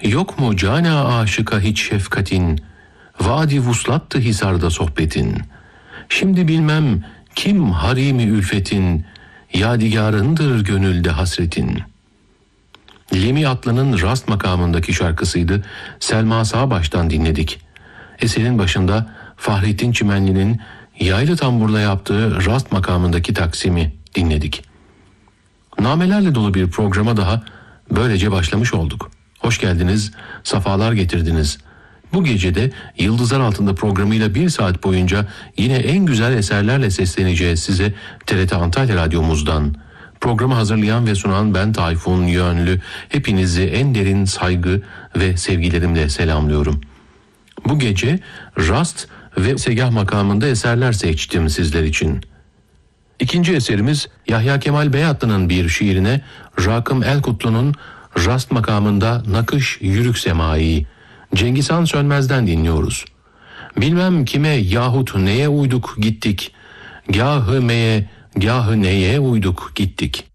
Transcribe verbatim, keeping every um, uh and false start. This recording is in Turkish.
Yok mu cana aşıka hiç şefkatin, vadi vuslattı hisarda sohbetin. Şimdi bilmem kim harimi ülfetin, yadigarındır gönülde hasretin. Lemi Atlı'nın Rast makamındaki şarkısıydı. Selma Sağbaş'tan dinledik. Eserin başında Fahrettin Çimenli'nin yaylı tamburla yaptığı Rast makamındaki taksimi dinledik. Namelerle dolu bir programa daha böylece başlamış olduk. Hoş geldiniz, safalar getirdiniz. Bu gecede Yıldızlar Altında programıyla bir saat boyunca yine en güzel eserlerle sesleneceğiz size T R T Antalya Radyomuzdan. Programı hazırlayan ve sunan ben Tayfun Yönlü. Hepinizi en derin saygı ve sevgilerimle selamlıyorum. Bu gece Rast ve Segah makamında eserler seçtim sizler için. İkinci eserimiz Yahya Kemal Beyatlı'nın bir şiirine Rakım Elkutlu'nun Rast makamında Nakış Yürük Semai, Cengiz Han Sönmez'den dinliyoruz. Bilmem kime yahut neye uyduk gittik, gâhı meye, gâhı neye uyduk gittik.